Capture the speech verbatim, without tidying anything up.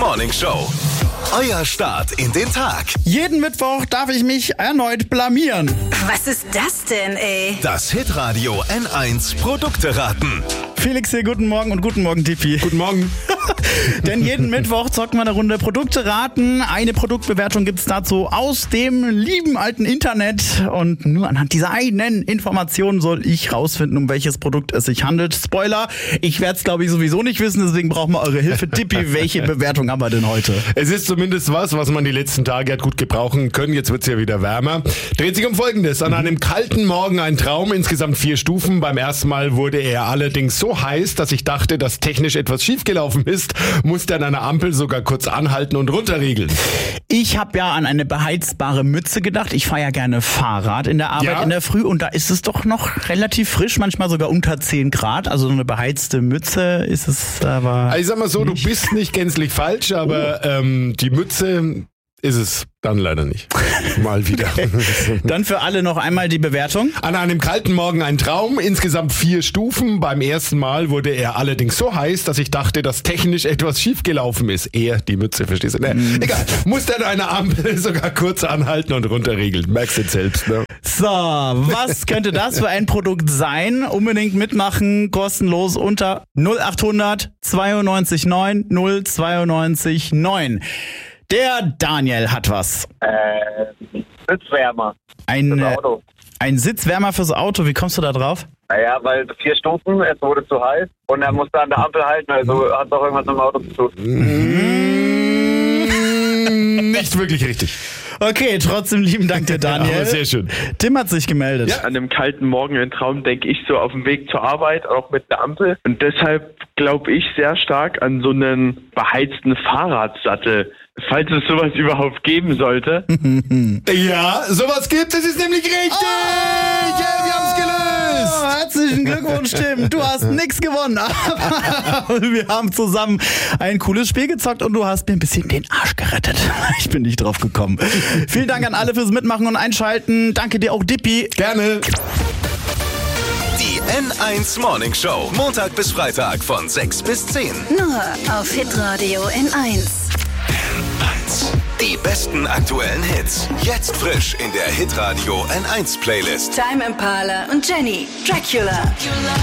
Morning Show. Euer Start in den Tag. Jeden Mittwoch darf ich mich erneut blamieren. Was ist das denn, ey? Das Hitradio N eins Produkte raten. Felix hier, guten Morgen und guten Morgen, Tippi. Guten Morgen. Denn jeden Mittwoch zocken wir eine Runde Produkte raten. Eine Produktbewertung gibt's dazu aus dem lieben alten Internet. Und nur anhand dieser einen Information soll ich rausfinden, um welches Produkt es sich handelt. Spoiler, ich werde es glaube ich sowieso nicht wissen, deswegen brauchen wir eure Hilfe. Tippi, welche Bewertung haben wir denn heute? Es ist zumindest was, was man die letzten Tage hat gut gebrauchen können. Jetzt wird's ja wieder wärmer. Dreht sich um Folgendes. An einem kalten Morgen ein Traum, insgesamt vier Stufen. Beim ersten Mal wurde er allerdings so heiß, dass ich dachte, dass technisch etwas schiefgelaufen ist. Musste an einer Ampel sogar kurz anhalten und runterriegeln. Ich habe ja an eine beheizbare Mütze gedacht. Ich fahre ja gerne Fahrrad in der Arbeit Ja. in der Früh und da ist es doch noch relativ frisch, manchmal sogar unter zehn Grad. Also so eine beheizte Mütze ist es aber... Also ich sag mal so, du bist nicht gänzlich falsch, aber ähm, die Mütze ist es dann leider nicht. Mal wieder. Dann für alle noch einmal die Bewertung. An einem kalten Morgen ein Traum, insgesamt vier Stufen. Beim ersten Mal wurde er allerdings so heiß, dass ich dachte, dass technisch etwas schiefgelaufen ist. Er, die Mütze, verstehst du? Ne? Mm. Egal, musste an einer Ampel sogar kurz anhalten und runterriegeln. Merkst du jetzt selbst, ne? So, was könnte das für ein Produkt sein? Unbedingt mitmachen, kostenlos unter null achthundert zweiundneunzig neun null zweiundneunzig neun. Der Daniel hat was. Äh, Sitzwärmer. Ein, Fürs äh, Auto. ein Sitzwärmer fürs Auto. Wie kommst du da drauf? Naja, weil vier Stunden, es wurde zu heiß und er musste an der Ampel halten, also hat doch irgendwas mit dem Auto zu tun. Mm, nicht wirklich richtig. Okay, trotzdem lieben Dank dir, Daniel. Aber sehr schön. Tim hat sich gemeldet. Ja. An einem kalten Morgen ein Traum denke ich so auf dem Weg zur Arbeit, auch mit der Ampel. Und deshalb glaube ich sehr stark an so einen beheizten Fahrradsattel. Falls es sowas überhaupt geben sollte. Ja, sowas gibt es, ist nämlich richtig. Oh! Ja, wir haben's gelöst. Oh, herzlichen Glückwunsch, Tim. Du hast nichts gewonnen. Aber wir haben zusammen ein cooles Spiel gezockt und du hast mir ein bisschen den Arsch gerettet. Ich bin nicht drauf gekommen. Vielen Dank an alle fürs Mitmachen und Einschalten. Danke dir auch, Dippi. Gerne. Die N eins Morning Show. Montag bis Freitag von sechs bis zehn. Nur auf Hitradio N eins. Die besten aktuellen Hits. Jetzt frisch in der Hitradio N eins Playlist. Time Impala und Jenny. Dracula.